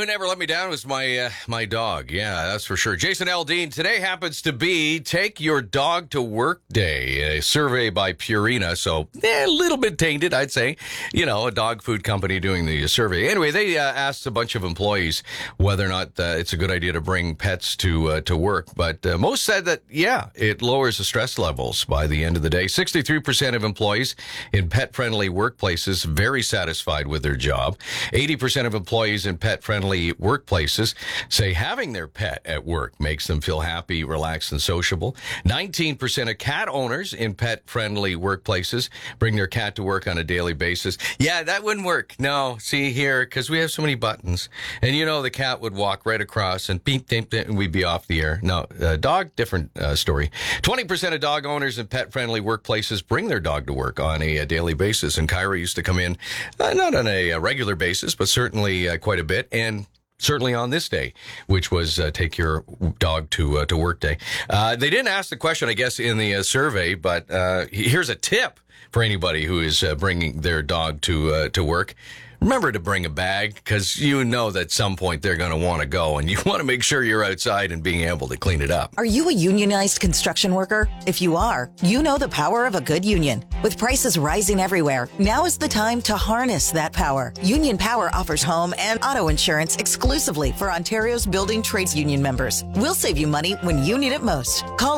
who never let me down was my dog. Yeah, that's for sure. Jason Aldean, today happens to be Take Your Dog to Work Day, a survey by Purina. So a little bit tainted, I'd say. You know, a dog food company doing the survey. Anyway, they asked a bunch of employees whether or not it's a good idea to bring pets to work. But most said that, yeah, it lowers the stress levels by the end of the day. 63% of employees in pet-friendly workplaces very satisfied with their job. 80% of employees in pet-friendly workplaces say having their pet at work makes them feel happy, relaxed, and sociable. 19% of cat owners in pet-friendly workplaces bring their cat to work on a daily basis. Yeah, that wouldn't work. No, see here, because we have so many buttons. And you know, the cat would walk right across and beep, beep, beep, and we'd be off the air. No, dog, different story. 20% of dog owners in pet-friendly workplaces bring their dog to work on a daily basis. And Kyra used to come in, not on a regular basis, but certainly quite a bit. And certainly on this day, which was Take Your Dog to Work Day. They didn't ask the question, I guess, in the survey, but here's a tip for anybody who is bringing their dog to work. Remember to bring a bag, because you know that at some point they're going to want to go, and you want to make sure you're outside and being able to clean it up. Are you a unionized construction worker? If you are, you know the power of a good union. With prices rising everywhere, now is the time to harness that power. Union Power offers home and auto insurance exclusively for Ontario's building trades union members. We'll save you money when you need it most. Call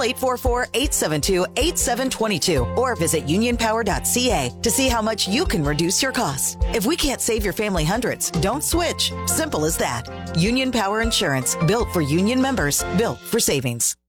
844-872-8722 or visit unionpower.ca to see how much you can reduce your costs. If we can't save your family hundreds, don't switch. Simple as that. Union Power Insurance, built for union members, built for savings.